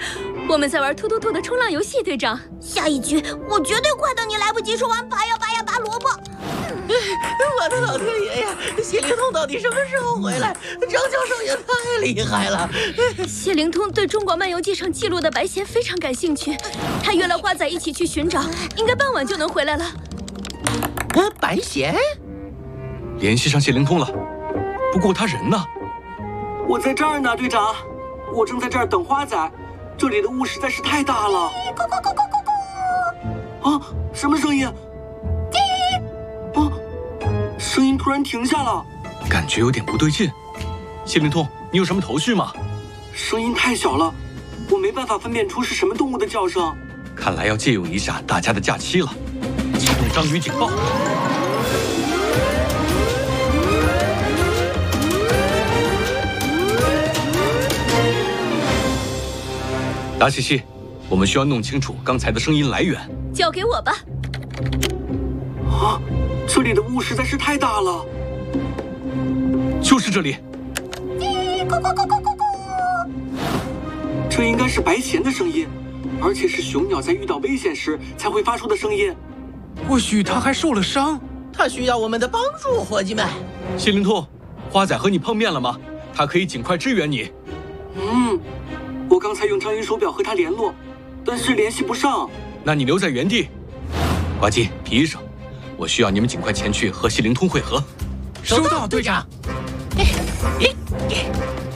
我们在玩突突兔的冲浪游戏，队长。 下一局我绝对快到你来不及说完拔呀拔呀拔萝卜。 我的老天爷呀！谢灵通到底什么时候回来？张教授也太厉害了。 谢灵通对中国漫游记上记录的白仙非常感兴趣，他约了花仔一起去寻找，应该傍晚就能回来了。 白仙联系上谢灵通了，不过他人呢？ 我在这儿呢，队长，我正在这儿等花仔，这里的雾实在是太大了。啊，什么声音？啊，声音突然停下了， 感觉有点不对劲。谢灵通，你有什么头绪吗？ 声音太小了，我没办法分辨出是什么动物的叫声。 看来要借用一下大家的假期了，启动章鱼警报。达西西，我们需要弄清楚刚才的声音来源。 交给我吧。 啊，这里的雾实在是太大了。 就是这里。 这应该是白弦的声音，而且是雄鸟在遇到危险时才会发出的声音。 或许他还受了伤， 他需要我们的帮助，伙计们。 谢灵通，花仔和你碰面了吗？他可以尽快支援你。 我刚才用章鱼手表和他联络，但是联系不上。 那你留在原地。呱唧、皮医生，我需要你们尽快前去和谢灵通会合。 收到，队长。